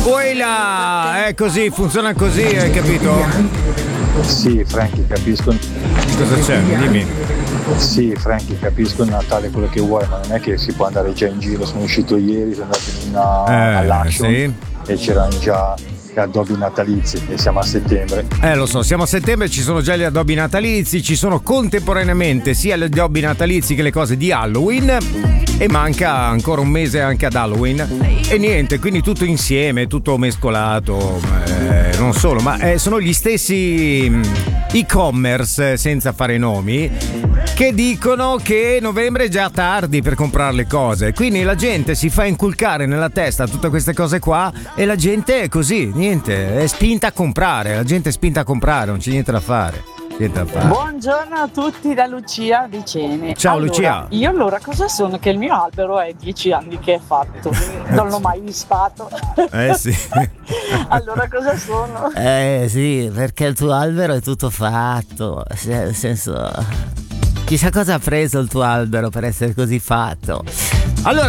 Uela, è così, funziona così, hai capito? Sì, Frankie, capisco. Cosa c'è? Dimmi. Sì, Frankie, capisco il Natale quello che vuoi, ma non è che si può andare già in giro. Sono uscito ieri, sono andato all'Action sì. e c'erano già gli addobbi natalizi e siamo a settembre. Lo so, siamo a settembre, ci sono già gli addobbi natalizi, ci sono contemporaneamente sia gli addobbi natalizi che le cose di Halloween e manca ancora un mese anche ad Halloween e niente, quindi tutto insieme, tutto mescolato, non solo, ma sono gli stessi e-commerce, senza fare nomi, che dicono che novembre è già tardi per comprare le cose, quindi la gente si fa inculcare nella testa tutte queste cose qua e la gente è così, niente, è spinta a comprare, la gente è spinta a comprare, non c'è niente da fare. Buongiorno a tutti da Lucia di Cene. Ciao allora, Lucia. Io cosa sono? Che il mio albero è 10 anni che è fatto, non l'ho mai vispato. Sì. Allora cosa sono? Sì, perché il tuo albero è tutto fatto, nel senso, chissà cosa ha preso il tuo albero per essere così fatto. Allora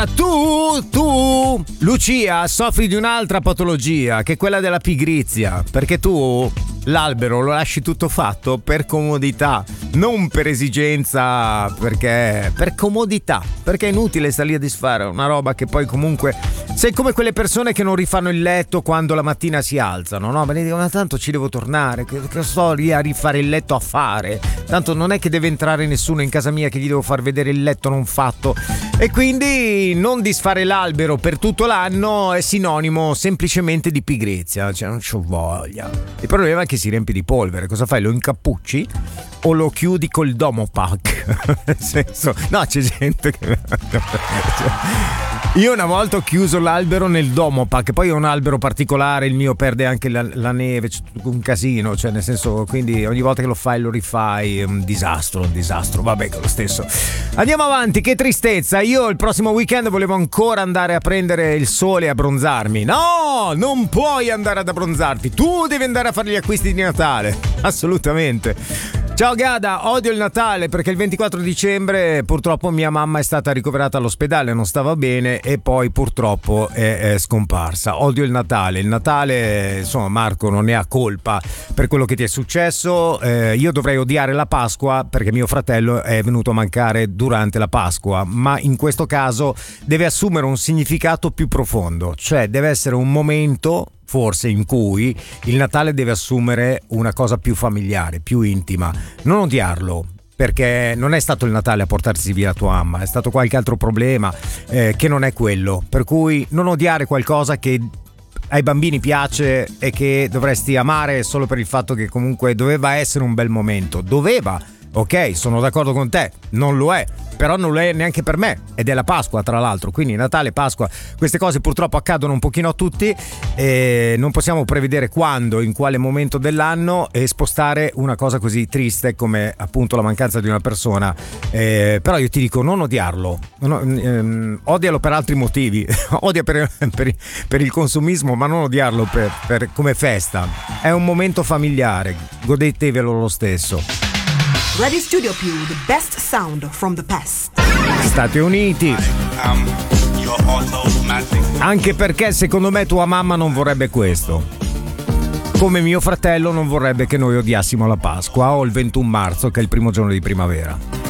tu Lucia soffri di un'altra patologia, che è quella della pigrizia, perché tu l'albero lo lasci tutto fatto per comodità, non per esigenza, perché per comodità, perché è inutile stare lì a disfare una roba che poi comunque sei come quelle persone che non rifanno il letto quando la mattina si alzano, no? Ma ne dicono, ma tanto ci devo tornare, che sto lì a rifare il letto a fare, tanto non è che deve entrare nessuno in casa mia che gli devo far vedere il letto non fatto, e quindi non disfare l'albero per tutto l'anno è sinonimo semplicemente di pigrizia, cioè non c'ho voglia. Il problema è che si riempie di polvere, cosa fai? Lo incappucci o lo chiudi col domopack? Nel senso, no, c'è gente che io una volta ho chiuso l'albero nel domopack, poi è un albero particolare, il mio perde anche la neve, c'è tutto un casino, cioè nel senso, quindi ogni volta che lo fai lo rifai, è un disastro, vabbè, con lo stesso. Andiamo avanti, che tristezza. Io il prossimo weekend volevo ancora andare a prendere il sole e abbronzarmi. No, non puoi andare ad abbronzarti, tu devi andare a fare gli acquisti di Natale, assolutamente. Ciao Gada, odio il Natale perché il 24 dicembre purtroppo mia mamma è stata ricoverata all'ospedale, non stava bene e poi purtroppo è scomparsa. Odio il Natale, insomma Marco non ne ha colpa per quello che ti è successo. Io dovrei odiare la Pasqua perché mio fratello è venuto a mancare durante la Pasqua, ma in questo caso deve assumere un significato più profondo, cioè deve essere un momento forse in cui il Natale deve assumere una cosa più familiare, più intima. Non odiarlo, perché non è stato il Natale a portarsi via la tua mamma, è stato qualche altro problema che non è quello. Per cui non odiare qualcosa che ai bambini piace e che dovresti amare solo per il fatto che comunque doveva essere un bel momento. Doveva, ok, sono d'accordo con te, non lo è, però non lo è neanche per me, ed è la Pasqua tra l'altro, quindi Natale, Pasqua, queste cose purtroppo accadono un pochino a tutti e non possiamo prevedere quando, in quale momento dell'anno e spostare una cosa così triste come appunto la mancanza di una persona, però io ti dico non odiarlo, odialo per altri motivi, odia per il consumismo, ma non odiarlo per come festa, è un momento familiare, godetevelo lo stesso. Radio Studio Più, the best sound from the past. Stati Uniti. Anche perché secondo me tua mamma non vorrebbe questo. Come mio fratello non vorrebbe che noi odiassimo la Pasqua o il 21 marzo che è il primo giorno di primavera.